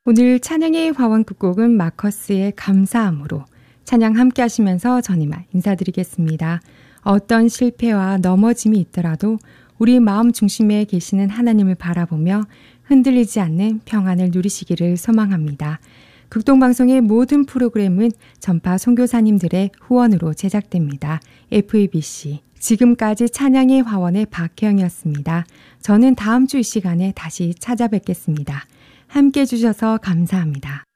오늘 찬양의 화원 끝곡은 마커스의 감사함으로 찬양 함께 하시면서 전 이만 인사드리겠습니다. 어떤 실패와 넘어짐이 있더라도 우리 마음 중심에 계시는 하나님을 바라보며 흔들리지 않는 평안을 누리시기를 소망합니다. 극동방송의 모든 프로그램은 전파 선교사님들의 후원으로 제작됩니다. FEBC 지금까지 찬양의 화원의 박혜영이었습니다. 저는 다음 주 이 시간에 다시 찾아뵙겠습니다. 함께 해주셔서 감사합니다.